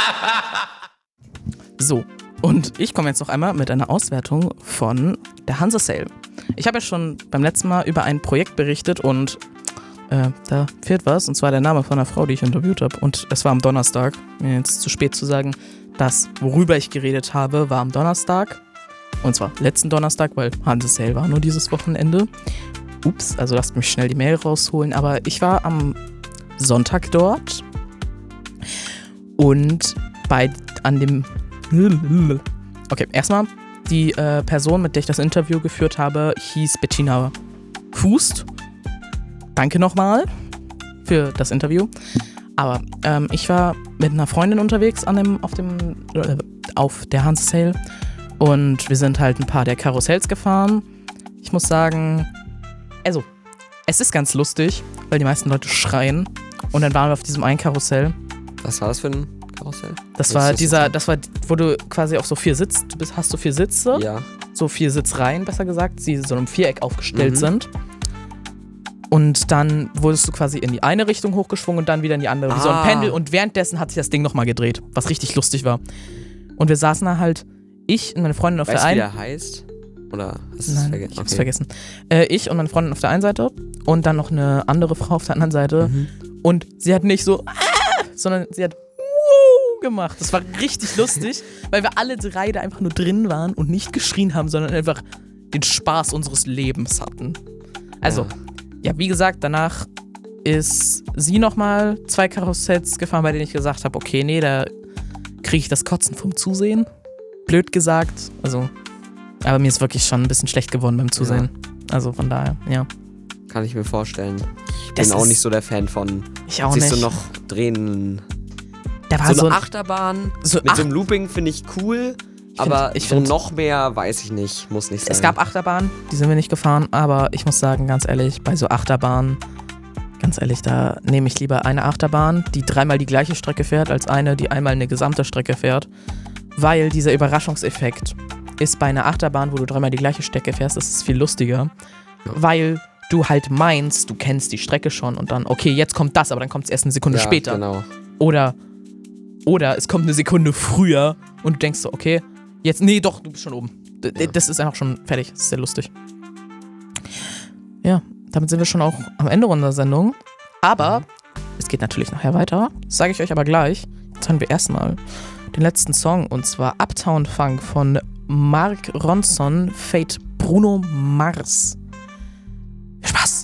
So, und ich komme jetzt noch einmal mit einer Auswertung von der Hanse Sale. Ich habe ja schon beim letzten Mal über ein Projekt berichtet und da fehlt was, und zwar der Name von einer Frau, die ich interviewt habe. Und es war am Donnerstag. Mir jetzt zu spät zu sagen, das, worüber ich geredet habe, war am Donnerstag. Und zwar letzten Donnerstag, weil Hanse Sale war nur dieses Wochenende. Ups, also lasst mich schnell die Mail rausholen. Aber ich war am Sonntag dort und Okay, erstmal, die Person, mit der ich das Interview geführt habe, hieß Bettina Fust. Danke nochmal für das Interview. Aber ich war mit einer Freundin unterwegs auf der Hanse Sale und wir sind halt ein paar der Karussells gefahren. Ich muss sagen, also, es ist ganz lustig, weil die meisten Leute schreien. Und dann waren wir auf diesem einen Karussell. Was war das für ein Karussell? Das war, wo du quasi auf so 4 Sitze, hast du 4 Sitze, ja. So 4 Sitzreihen, besser gesagt, die so im Viereck aufgestellt sind. Und dann wurdest du quasi in die eine Richtung hochgeschwungen und dann wieder in die andere, wie so ein Pendel. Und währenddessen hat sich das Ding nochmal gedreht, was richtig lustig war. Und wir saßen da halt, ich und meine Freundin auf der einen. Weißt du, wie der heißt? Oder hast du es vergessen? Ich hab's vergessen. Ich und meine Freundin auf der einen Seite und dann noch eine andere Frau auf der anderen Seite. Und sie hat nicht so, sondern sie hat gemacht. Das war richtig lustig, weil wir alle 3 da einfach nur drin waren und nicht geschrien haben, sondern einfach den Spaß unseres Lebens hatten. Also, ja, wie gesagt, danach ist sie nochmal 2 Karussells gefahren, bei denen ich gesagt habe, okay, nee, da kriege ich das Kotzen vom Zusehen. Blöd gesagt. Also, aber mir ist wirklich schon ein bisschen schlecht geworden beim Zusehen. Ja. Also von daher, ja. Kann ich mir vorstellen. Ich bin auch nicht so der Fan von. Ich auch nicht. Siehst du noch drehen. Da war so eine Achterbahn mit so einem Looping finde ich cool. Ich find, noch mehr weiß ich nicht. Muss nicht sein. Es gab Achterbahnen, die sind wir nicht gefahren. Aber ich muss sagen, ganz ehrlich, bei so Achterbahnen, ganz ehrlich, da nehme ich lieber eine Achterbahn, die 3-mal die gleiche Strecke fährt, als eine, die einmal eine gesamte Strecke fährt. Weil dieser Überraschungseffekt ist bei einer Achterbahn, wo du 3-mal die gleiche Strecke fährst, ist es viel lustiger. Ja. Weil du halt meinst, du kennst die Strecke schon und dann, okay, jetzt kommt das, aber dann kommt es erst eine Sekunde später. Genau. Oder es kommt eine Sekunde früher und du denkst so, okay, jetzt, nee, doch, du bist schon oben. Das ist einfach schon fertig. Das ist sehr lustig. Ja, damit sind wir schon auch am Ende unserer Sendung. Aber es geht natürlich nachher weiter. Das sage ich euch aber gleich. Jetzt hören wir erstmal den letzten Song, und zwar Uptown Funk von Mark Ronson, Fate Bruno Mars. Viel Spaß!